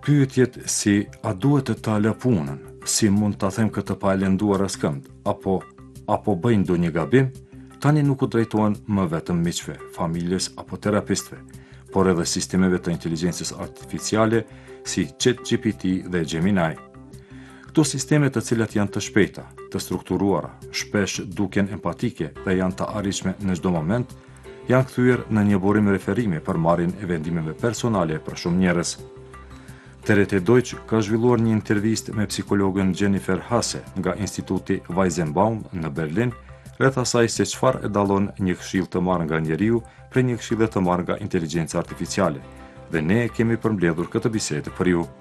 Pyetjet si a duhet të ta lë punën, si mund ta them këtë pa e lënduar askënd, apo bëjnë ndonjë gabim, tani nuk u drejtohen më vetëm miqve, familjes apo terapistëve, por edhe sistemeve të inteligjencës artificiale si ChatGPT dhe Gemini. Këto sisteme të cilat janë të shpejta, të strukturuara, shpesh duken empatike dhe janë të arritshme në çdo moment, janë kthyer në një burim referimi për marrjen e vendimeve personale për shumë njerëz. TRT Deutsch ka zhvilluar një intervistë me psikologën Jennifer Hasse nga Instituti Weizenbaum në Berlin rreth asaj se çfarë e dallon një këshill të marrë nga njeriu prej një këshille të marrë nga inteligjenca artificiale, dhe ne kemi përmbledhur këtë bisedë për ju.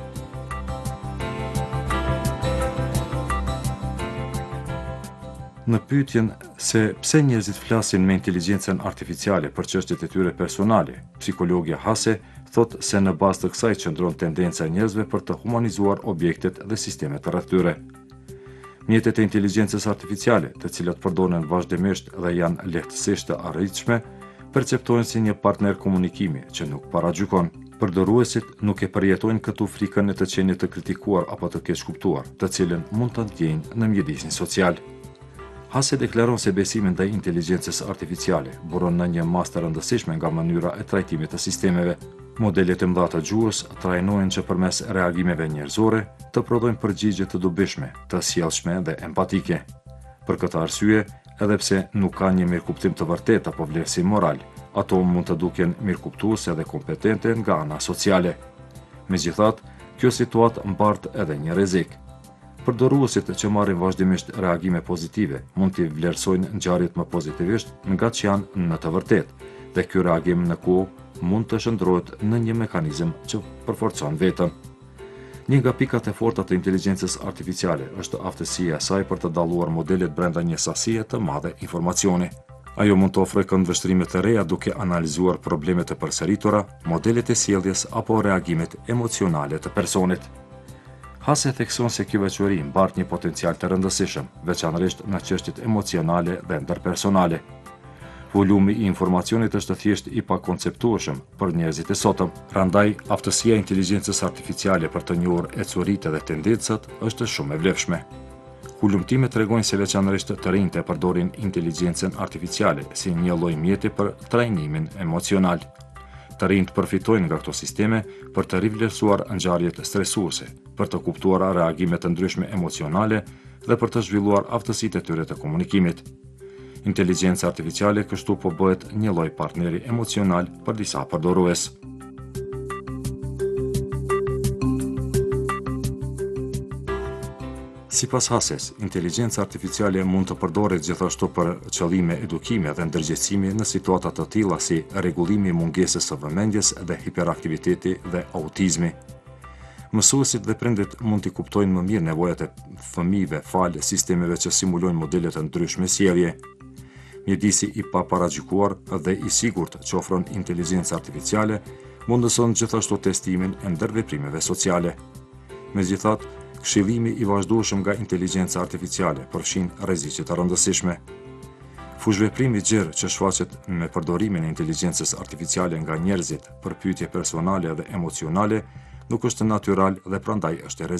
Në pyetjen se pse njerëzit flasin me inteligjencën artificiale për çështjet e tyre personale, psikologja Hasse thot se në bazë të kësaj qëndron tendenca e njerëzve për të humanizuar objektet dhe sistemet rreth tyre. Mjetet e inteligjencës artificiale, të cilat përdoren vazhdimisht dhe janë lehtësisht të arritshme, perceptohen si një partner komunikimi që nuk paragjykon. Përdoruesit nuk e përjetojnë këtu frikën e të qenit të kritikuar apo të keqkuptuar, të cilën mund të ndjejnë në mjedisin social. Hasse deklaron se besimi ndaj inteligjencës artificiale buron në një masë të rëndësishme nga mënyra e trajtimit të sistemeve. Modelet e mëdha të gjuhës trajnohen që përmes reagimeve njerëzore të prodhojnë përgjigje të dobishme, të sjellshme dhe empatike. Për këtë arsye, edhe pse nuk ka një mirëkuptim të vërtetë apo vlerësim moral, ato mund të duken mirëkuptuese dhe kompetente nga ana sociale. Megjithatë, kjo situatë mbart edhe një rrezik. Përdoruesit që marrin vazhdimisht reagime pozitive mund t'i vlerësojnë ngjarjet më pozitivisht nga që janë në të vërtetë, dhe ky reagim në kohë mund të shndrohet në një mekanizëm që përforcon veten. Një nga pikat e forta të inteligjencës artificiale është aftësia e saj për të dalluar modelet brenda një sasie të madhe informacioni. Ajo mund të ofrojë këndvështrime të reja duke analizuar problemet e përsëritura, modelet e sjelljes apo reagimet emocionale të personit. Hasse thekson se kjo veçori mbart një potencial të rëndësishëm, veçanërisht në çështjet emocionale dhe ndërpersonale. Volumi i informacionit është thjesht i pakonceptueshëm për njerëzit e sotëm, prandaj aftësia e inteligjencës artificiale për të njohur ecuritë dhe tendencat është shumë e vlefshme. Hulumtimet tregojnë se veçanërisht të rinjtë e përdorin inteligjencën artificiale si një lloj mjeti për trajnimin emocional. Të rinjtë përfitojnë nga këto sisteme për të rivlerësuar ngjarjet stresuese, për të kuptuar reagime të ndryshme emocionale dhe për të zhvilluar aftësitë e tyre të komunikimit. Inteligjenca artificiale kështu po bëhet një lloj partneri emocional për disa përdorues. Sipas Hasses, inteligjenca artificiale mund të përdoret gjithashtu për qëllime edukimi dhe ndërgjegjësimi në situata të tilla si rregullimi i mungesës së vëmendjes dhe hiperaktiviteti dhe autizmi. Mësuesit dhe prindërit mund t'i kuptojnë më mirë nevojat e fëmijëve falë sistemeve që simulojnë modele të ndryshme sjellje. Mjedisi i paparagjykuar dhe i sigurt që ofron inteligjenca artificiale mundëson gjithashtu testimin e ndërveprimeve sociale. Megjithatë, këshillimi i vazhdueshëm nga inteligjenca artificiale përfshin rreziqe të rëndësishme. Fushveprimi i gjerë që shfaqet me përdorimin e inteligjencës artificiale nga njerëzit për pyetje personale dhe emocionale nuk është natyral dhe prandaj është